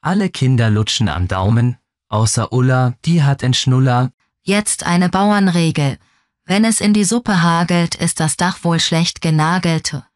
Alle Kinder lutschen am Daumen, außer Ulla, die hat en Schnuller. Jetzt eine Bauernregel. Wenn es in die Suppe hagelt, ist das Dach wohl schlecht genagelt.